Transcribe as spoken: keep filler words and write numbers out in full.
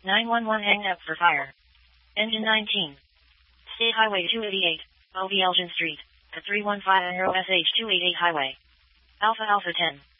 nine one one hang up for fire. Engine nineteen. State Highway two eighty-eight, O B Elgin Street, the three one five Aero S H two eighty-eight Highway. Alpha Alpha ten.